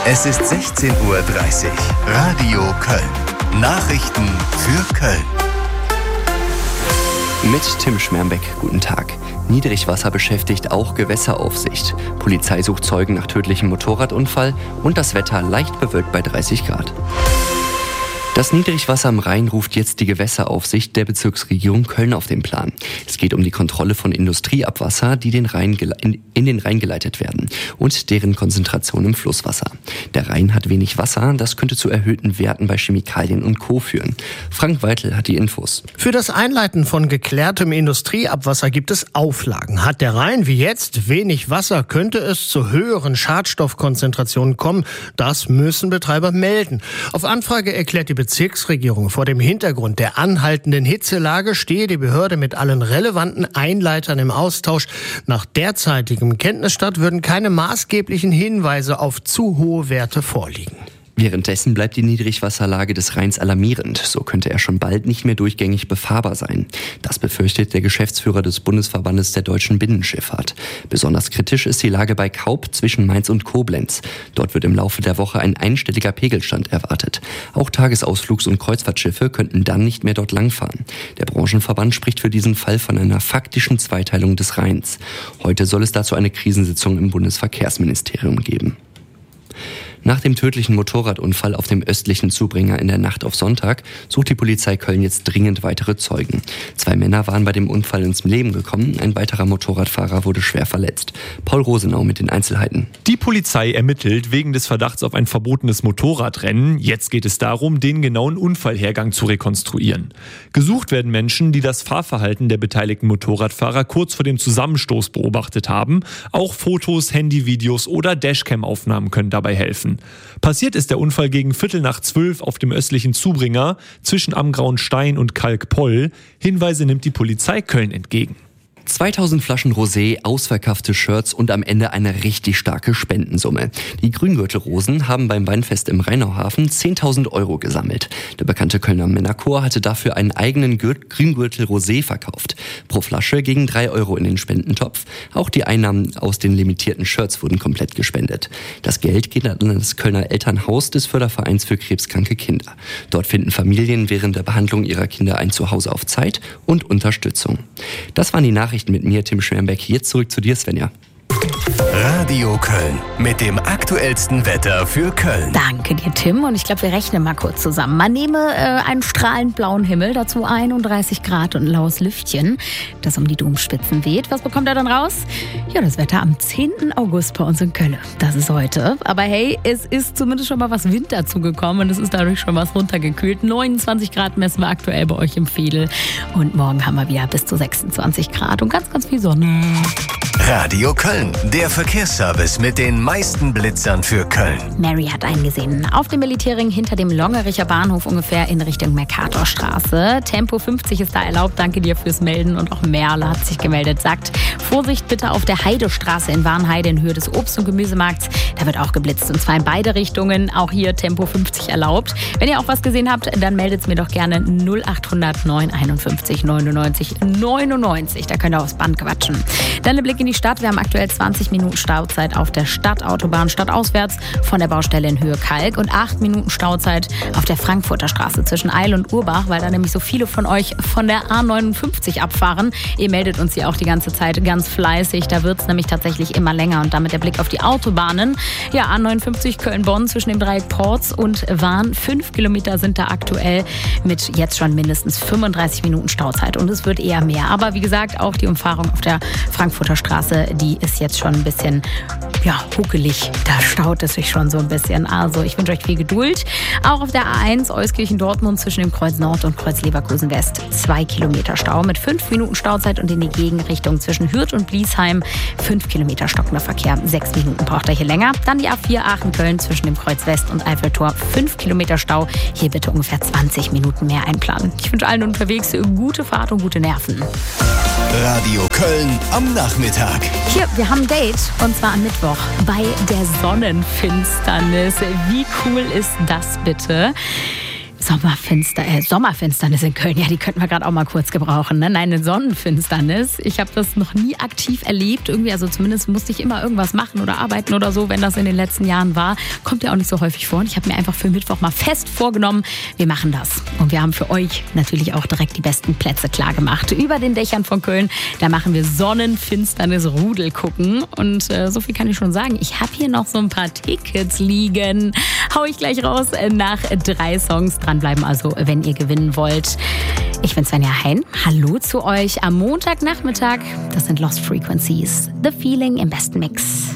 Es ist 16:30 Uhr. Radio Köln. Nachrichten für Köln. Mit Tim Schmermbeck, guten Tag. Niedrigwasser beschäftigt auch Gewässeraufsicht. Polizei sucht Zeugen nach tödlichem Motorradunfall und das Wetter leicht bewölkt bei 30 Grad. Das Niedrigwasser am Rhein ruft jetzt die Gewässeraufsicht der Bezirksregierung Köln auf den Plan. Es geht um die Kontrolle von Industrieabwasser, die in den Rhein geleitet werden und deren Konzentration im Flusswasser. Der Rhein hat wenig Wasser, das könnte zu erhöhten Werten bei Chemikalien und Co. führen. Frank Weitel hat die Infos. Für das Einleiten von geklärtem Industrieabwasser gibt es Auflagen. Hat der Rhein wie jetzt wenig Wasser, könnte es zu höheren Schadstoffkonzentrationen kommen. Das müssen Betreiber melden. Auf Anfrage erklärt die Bezirksregierung, vor dem Hintergrund der anhaltenden Hitzelage stehe die Behörde mit allen relevanten Einleitern im Austausch. Nach derzeitigem Kenntnisstand würden keine maßgeblichen Hinweise auf zu hohe Werte vorliegen. Währenddessen bleibt die Niedrigwasserlage des Rheins alarmierend. So könnte er schon bald nicht mehr durchgängig befahrbar sein. Das befürchtet der Geschäftsführer des Bundesverbandes der deutschen Binnenschifffahrt. Besonders kritisch ist die Lage bei Kaup zwischen Mainz und Koblenz. Dort wird im Laufe der Woche ein einstelliger Pegelstand erwartet. Auch Tagesausflugs- und Kreuzfahrtschiffe könnten dann nicht mehr dort langfahren. Der Branchenverband spricht für diesen Fall von einer faktischen Zweiteilung des Rheins. Heute soll es dazu eine Krisensitzung im Bundesverkehrsministerium geben. Nach dem tödlichen Motorradunfall auf dem östlichen Zubringer in der Nacht auf Sonntag sucht die Polizei Köln jetzt dringend weitere Zeugen. 2 Männer waren bei dem Unfall ins Leben gekommen, ein weiterer Motorradfahrer wurde schwer verletzt. Paul Rosenau mit den Einzelheiten. Die Polizei ermittelt wegen des Verdachts auf ein verbotenes Motorradrennen. Jetzt geht es darum, den genauen Unfallhergang zu rekonstruieren. Gesucht werden Menschen, die das Fahrverhalten der beteiligten Motorradfahrer kurz vor dem Zusammenstoß beobachtet haben. Auch Fotos, Handyvideos oder Dashcam-Aufnahmen können dabei helfen. Passiert ist der Unfall gegen 11:45 auf dem östlichen Zubringer zwischen Am Grauen Stein und Kalkpoll. Hinweise nimmt die Polizei Köln entgegen. 2000 Flaschen Rosé, ausverkaufte Shirts und am Ende eine richtig starke Spendensumme. Die Grüngürtelrosen haben beim Weinfest im Rheinauhafen 10.000 € gesammelt. Der bekannte Kölner Männerchor hatte dafür einen eigenen Grüngürtel Rosé verkauft. Pro Flasche gingen 3 € in den Spendentopf. Auch die Einnahmen aus den limitierten Shirts wurden komplett gespendet. Das Geld geht an das Kölner Elternhaus des Fördervereins für krebskranke Kinder. Dort finden Familien während der Behandlung ihrer Kinder ein Zuhause auf Zeit und Unterstützung. Das waren die Nachrichten mit mir, Tim Schmermbeck. Jetzt zurück zu dir, Svenja. Radio Köln mit dem aktuellsten Wetter für Köln. Danke dir, Tim. Und ich glaube, wir rechnen mal kurz zusammen. Man nehme einen strahlend blauen Himmel, dazu 31 Grad und ein laues Lüftchen, das um die Domspitzen weht. Was bekommt er dann raus? Ja, das Wetter am 10. August bei uns in Köln. Das ist heute. Aber hey, es ist zumindest schon mal was Wind dazugekommen und es ist dadurch schon was runtergekühlt. 29 Grad messen wir aktuell bei euch im Veedel. Und morgen haben wir wieder bis zu 26 Grad und ganz, ganz viel Sonne. Radio Köln, der Verkehrsservice mit den meisten Blitzern für Köln. Mary hat eingesehen. Auf dem Militärring hinter dem Longericher Bahnhof ungefähr in Richtung Mercatorstraße. Tempo 50 ist da erlaubt. Danke dir fürs Melden. Und auch Merle hat sich gemeldet. Sagt, Vorsicht bitte auf der Heidestraße in Warnheide in Höhe des Obst- und Gemüsemarkts. Da wird auch geblitzt. Und zwar in beide Richtungen. Auch hier Tempo 50 erlaubt. Wenn ihr auch was gesehen habt, dann meldet es mir doch gerne 0800 951 99 99. Da könnt ihr aufs Band quatschen. Dann ein Blick in die Stadt. Wir haben aktuell 20 Minuten Stauzeit auf der Stadtautobahn stadtauswärts von der Baustelle in Höhe Kalk und 8 Minuten Stauzeit auf der Frankfurter Straße zwischen Eil und Urbach, weil da nämlich so viele von euch von der A59 abfahren. Ihr meldet uns hier auch die ganze Zeit ganz fleißig. Da wird es nämlich tatsächlich immer länger und damit der Blick auf die Autobahnen. Ja, A59 Köln-Bonn zwischen dem Dreieck Porz und Wahn. 5 Kilometer sind da aktuell mit jetzt schon mindestens 35 Minuten Stauzeit und es wird eher mehr. Aber wie gesagt, auch die Umfahrung auf der Frankfurter Straße, die ist jetzt schon ein bisschen huckelig. Da staut es sich schon so ein bisschen. Also ich wünsche euch viel Geduld. Auch auf der A1 Euskirchen-Dortmund zwischen dem Kreuz Nord und Kreuz Leverkusen-West 2 Kilometer Stau mit 5 Minuten Stauzeit und in die Gegenrichtung zwischen Hürth und Bliesheim 5 Kilometer stockender Verkehr. 6 Minuten braucht er hier länger. Dann die A4 Aachen-Köln zwischen dem Kreuz West und Eiffeltor 5 Kilometer Stau. Hier bitte ungefähr 20 Minuten mehr einplanen. Ich wünsche allen unterwegs gute Fahrt und gute Nerven. Radio Köln am Nachmittag. Hier, wir haben ein Date und zwar am Mittwoch bei der Sonnenfinsternis. Wie cool ist das bitte? Sommerfinsternis in Köln, ja, die könnten wir gerade auch mal kurz gebrauchen. Ne? Nein, eine Sonnenfinsternis. Ich habe das noch nie aktiv erlebt. Irgendwie, also zumindest musste ich immer irgendwas machen oder arbeiten oder so, wenn das in den letzten Jahren war. Kommt ja auch nicht so häufig vor. Und ich habe mir einfach für Mittwoch mal fest vorgenommen, wir machen das. Und wir haben für euch natürlich auch direkt die besten Plätze klar gemacht. Über den Dächern von Köln, da machen wir Sonnenfinsternis-Rudel gucken. Und so viel kann ich schon sagen. Ich habe hier noch so ein paar Tickets liegen. Hau ich gleich raus nach 3 Songs. Dranbleiben also, wenn ihr gewinnen wollt. Ich bin Svenja Hein. Hallo zu euch am Montagnachmittag. Das sind Lost Frequencies. The Feeling im besten Mix.